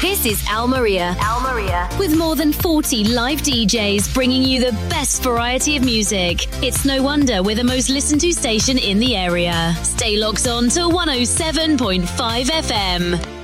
This is Al Maria. With more than 40 live DJs bringing you the best variety of music. It's no wonder we're the most listened to station in the area. Stay locked on to 107.5 FM.